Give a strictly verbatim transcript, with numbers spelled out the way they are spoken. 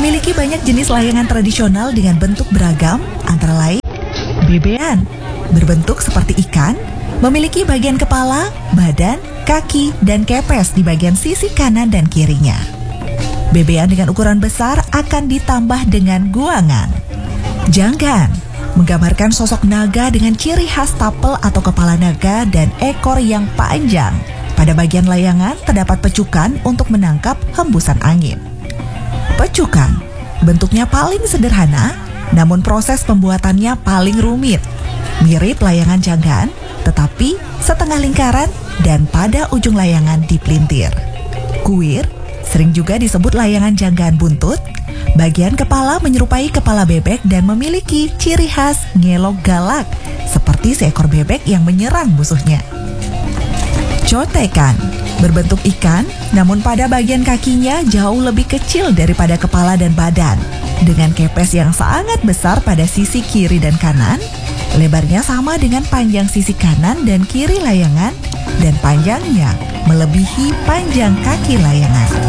memiliki banyak jenis layangan tradisional dengan bentuk beragam, antara lain bebean, berbentuk seperti ikan, memiliki bagian kepala, badan, kaki, dan kepes di bagian sisi kanan dan kirinya. Bebean dengan ukuran besar akan ditambah dengan guangan. Janggan menggambarkan sosok naga dengan ciri khas tapel atau kepala naga dan ekor yang panjang. Pada bagian layangan terdapat pecukan untuk menangkap hembusan angin. Pecukan bentuknya paling sederhana, namun proses pembuatannya paling rumit. Mirip layangan janggan, tetapi setengah lingkaran dan pada ujung layangan dipelintir. Kuir sering juga disebut layangan janggan buntut. Bagian kepala menyerupai kepala bebek dan memiliki ciri khas ngelok galak, seperti seekor bebek yang menyerang musuhnya. Cotekan berbentuk ikan, namun pada bagian kakinya jauh lebih kecil daripada kepala dan badan. Dengan kepes yang sangat besar pada sisi kiri dan kanan, lebarnya sama dengan panjang sisi kanan dan kiri layangan, dan panjangnya melebihi panjang kaki layangan.